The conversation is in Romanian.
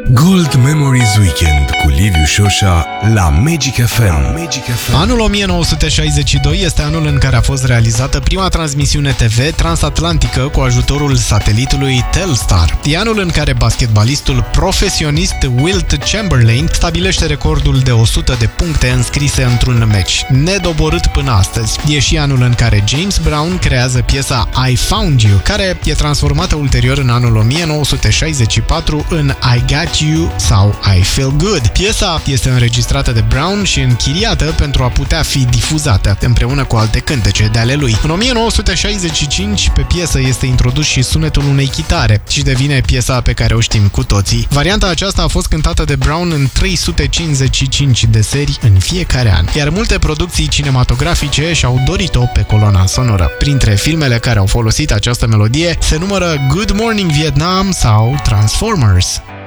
Gold Memories Weekend cu Liviu Șoșa la Magic FM. Anul 1962 este anul în care a fost realizată prima transmisiune TV transatlantică cu ajutorul satelitului Telstar. E anul în care basketbalistul profesionist Wilt Chamberlain stabilește recordul de 100 de puncte înscrise într-un meci, nedoborât până astăzi. E și anul în care James Brown creează piesa I Found You, care e transformată ulterior în anul 1964 în I Got You sau I Feel Good. Piesa este înregistrată de Brown și închiriată pentru a putea fi difuzată, împreună cu alte cântece de ale lui. În 1965, pe piesă este introdus și sunetul unei chitare și devine piesa pe care o știm cu toții. Varianta aceasta a fost cântată de Brown în 355 de seri în fiecare an, iar multe producții cinematografice și-au dorit-o pe coloana sonoră. Printre filmele care au folosit această melodie se numără Good Morning Vietnam sau Transformers.